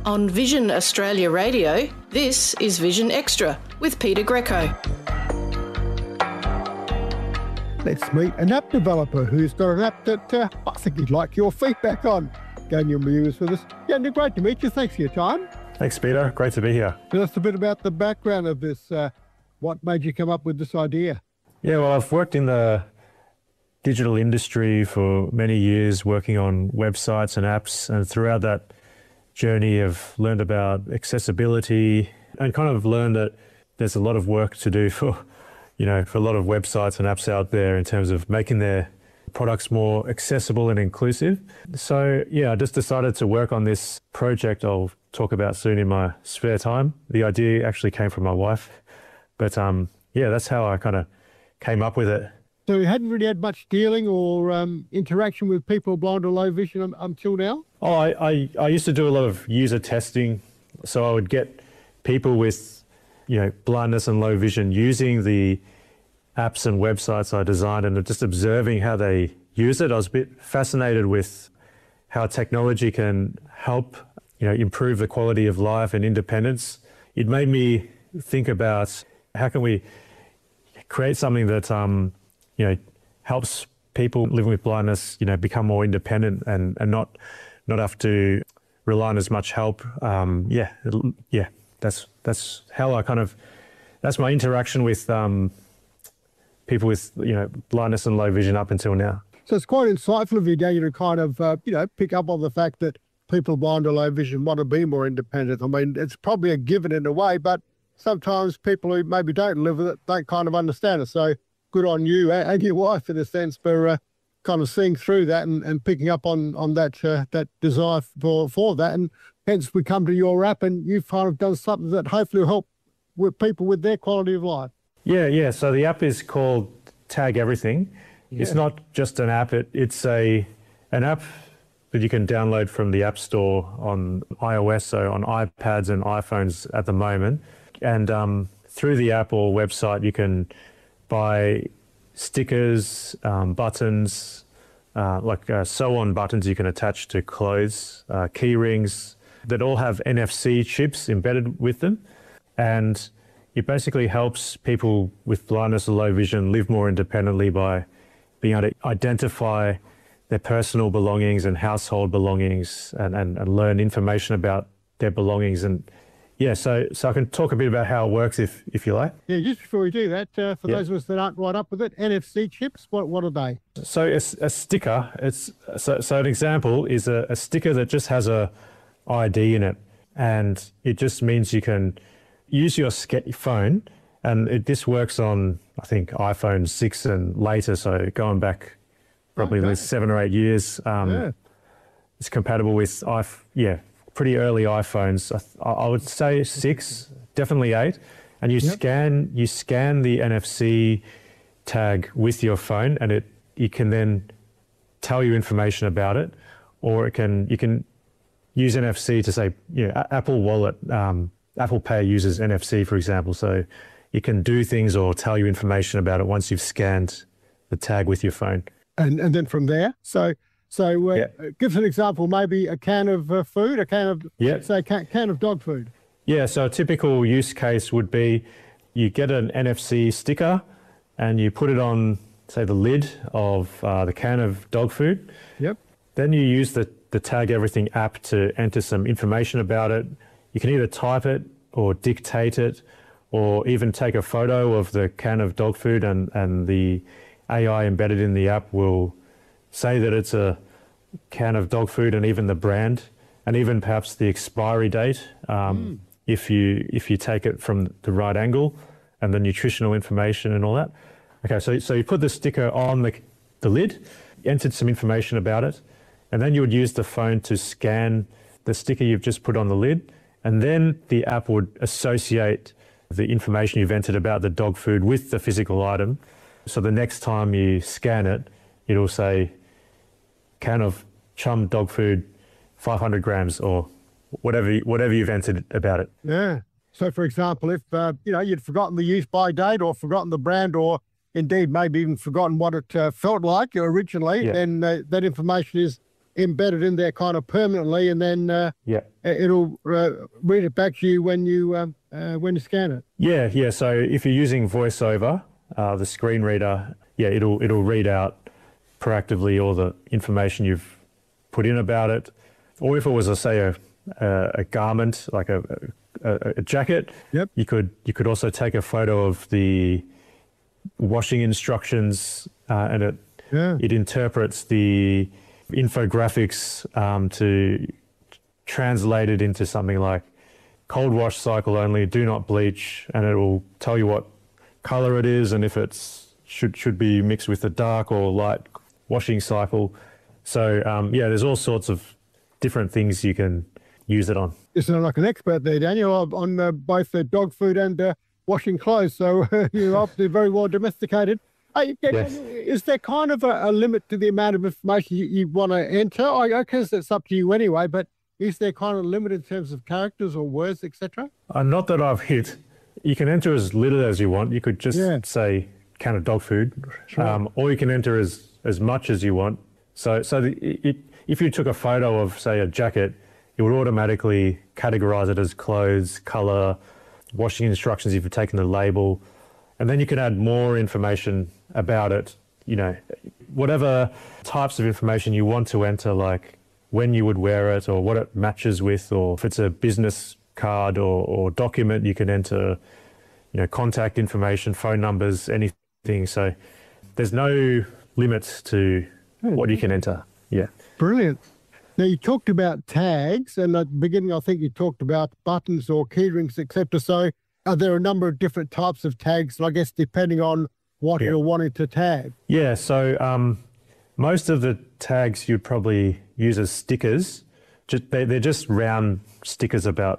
On Vision Australia Radio, this is Vision Extra with Peter Greco. Let's meet an app developer who's got an app that I think you'd like your feedback on. Daniel Mewes with us. Yeah, great to meet you. Thanks for your time. Thanks, Peter. Great to be here. Tell us a bit about the background of this. What made you come up with this idea? Yeah, well, I've worked in the digital industry for many years, working on websites and apps, and throughout that journey I've learned about accessibility and kind of learned that there's a lot of work to do for a lot of websites and apps out there in terms of making their products more accessible and inclusive. So yeah, I just decided to work on this project I'll talk about soon in my spare time. The idea actually came from my wife, but yeah, that's how I kind of came up with it. So you hadn't really had much dealing or interaction with people blind or low vision until now? Oh, I used to do a lot of user testing. So I would get people with, blindness and low vision using the apps and websites I designed and just observing how they use it. I was a bit fascinated with how technology can help, improve the quality of life and independence. It made me think about how can we create something that, helps people living with blindness, become more independent and not have to rely on as much help. That's how I that's my interaction with people with, blindness and low vision up until now. So it's quite insightful of you, Daniel, to kind of, pick up on the fact that people blind or low vision want to be more independent. I mean, it's probably a given in a way, but sometimes people who maybe don't live with it don't kind of understand it. So good on you and your wife, in a sense, for kind of seeing through that and picking up on that desire for that. And hence we come to your app and you've kind of done something that hopefully will help with people with their quality of life. Yeah. So the app is called Tag Everything. Yeah. It's not just an app. It's an app that you can download from the App Store on iOS, so on iPads and iPhones at the moment. And through the app or website, you can buy stickers, buttons, sew-on buttons you can attach to clothes, key rings that all have NFC chips embedded with them. And it basically helps people with blindness or low vision live more independently by being able to identify their personal belongings and household belongings and learn information about their belongings. And yeah, so I can talk a bit about how it works if you like. Yeah, just before we do that, for those of us that aren't right up with it, NFC chips, what are they? So a sticker, so an example is a sticker that just has a ID in it, and it just means you can use your phone, and this works on, I think, iPhone 6 and later, so going back probably at least 7 or 8 years. It's compatible with pretty early iPhones. I would say 6, definitely 8, and you scan the NFC tag with your phone, and it can then tell you information about it, or you can use NFC to say, Apple Wallet, Apple Pay uses NFC, for example, so you can do things or tell you information about it once you've scanned the tag with your phone. And then from there, so give us an example, maybe a can of food, a can of dog food. Yeah, so a typical use case would be you get an NFC sticker and you put it on, say, the lid of the can of dog food. Yep. Then you use the Tag Everything app to enter some information about it. You can either type it or dictate it, or even take a photo of the can of dog food, and the AI embedded in the app will say that it's a can of dog food, and even the brand, and even perhaps the expiry date, if you take it from the right angle, and the nutritional information and all that. Okay, so you put the sticker on the lid, entered some information about it, and then you would use the phone to scan the sticker you've just put on the lid, and then the app would associate the information you've entered about the dog food with the physical item. So the next time you scan it, it'll say can of Chum dog food, 500 grams, or whatever you've entered about it. Yeah. So for example, if you'd forgotten the use by date or forgotten the brand, or indeed maybe even forgotten what it felt like originally, then that information is embedded in there kind of permanently, and then Yeah. it'll read it back to you when you scan it. Yeah. So if you're using VoiceOver, the screen reader, it'll read out proactively all the information you've put in about it. Or if it was, say, a garment like a jacket, Yep. you could also take a photo of the washing instructions, and it interprets the infographics to translate it into something like cold wash cycle only, do not bleach, and it will tell you what color it is and if it's should be mixed with a dark or light washing cycle. So there's all sorts of different things you can use it on. You sound like an expert there, Daniel, on both dog food and washing clothes. So you're obviously very well domesticated. Hey, Yes. Is there kind of a limit to the amount of information you want to enter? I guess it's up to you anyway, but is there kind of a limit in terms of characters or words, etc.? Not that I've hit. You can enter as little as you want. You could just say can of dog food, or you can enter as much as you want. So if you took a photo of, say, a jacket, it would automatically categorize it as clothes, color, washing instructions if you've taken the label, and then you can add more information about it, whatever types of information you want to enter, like when you would wear it or what it matches with, or if it's a business card or document, you can enter, contact information, phone numbers, anything. So there's no limits to what you can enter. Yeah. Brilliant. Now, you talked about tags, and at the beginning, I think you talked about buttons or key rings, etc. So are there a number of different types of tags, I guess, depending on what you're wanting to tag? Yeah, so most of the tags you'd probably use as stickers. They're just round stickers about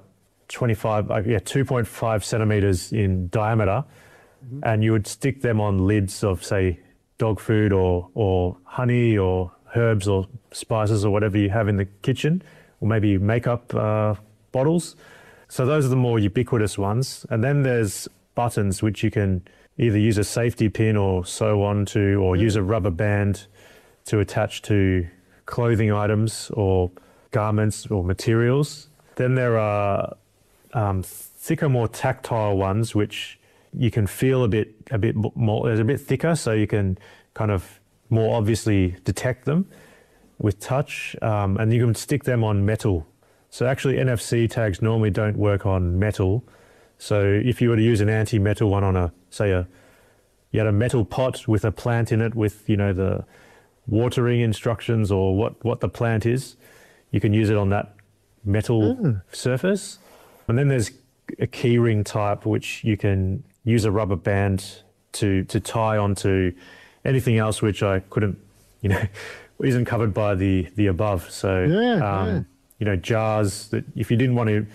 2.5 centimeters in diameter, and you would stick them on lids of, say, dog food or honey or herbs or spices or whatever you have in the kitchen, or maybe makeup bottles. So those are the more ubiquitous ones. And then there's buttons, which you can either use a safety pin or sew onto, or use a rubber band to attach to clothing items or garments or materials. Then there are thicker, more tactile ones, which you can feel a bit more, they're a bit thicker, so you can kind of more obviously detect them with touch, and you can stick them on metal. So actually NFC tags normally don't work on metal. So if you were to use an anti-metal one on you had a metal pot with a plant in it with, the watering instructions or what the plant is, you can use it on that metal surface. And then there's a key ring type, which you can use a rubber band to tie onto anything else which I couldn't, isn't covered by the above. So jars that if you didn't want to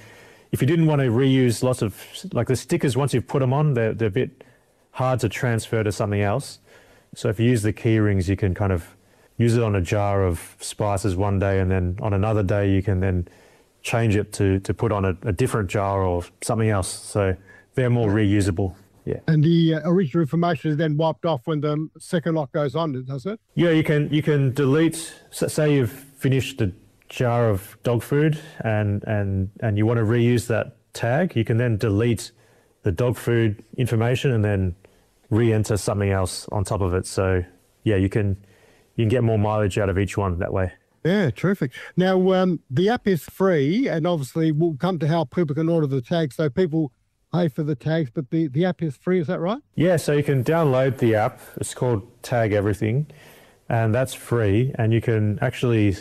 reuse lots of, like the stickers, once you've put them on, they're a bit hard to transfer to something else. So if you use the key rings, you can kind of use it on a jar of spices one day, and then on another day you can then change it to put on a different jar or something else. So they're more reusable. Yeah. And the original information is then wiped off when the second lot goes on, does it? Yeah, you can delete, say you've finished a jar of dog food and you want to reuse that tag, you can then delete the dog food information and then re-enter something else on top of it. So yeah, you can get more mileage out of each one that way. Yeah, terrific. Now, the app is free, and obviously we'll come to how people can order the tags. So people pay for the tags, but the app is free, is that right? Yeah, so you can download the app. It's called Tag Everything, and that's free. And you can actually,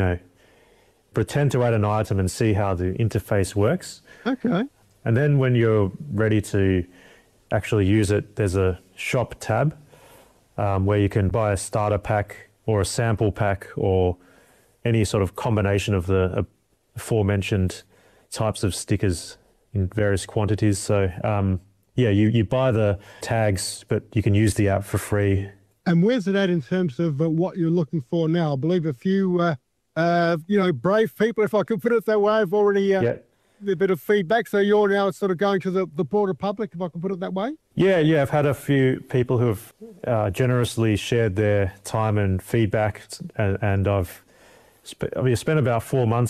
pretend to add an item and see how the interface works. Okay. And then when you're ready to actually use it, there's a shop tab where you can buy a starter pack or a sample pack or any sort of combination of the aforementioned types of stickers in various quantities. So you buy the tags, but you can use the app for free. And where's it at in terms of what you're looking for now? I believe a few, brave people, if I could put it that way, have already a bit of feedback. So you're now sort of going to the broader public, if I can put it that way? Yeah, I've had a few people who have generously shared their time and feedback, and I've I spent about 4 months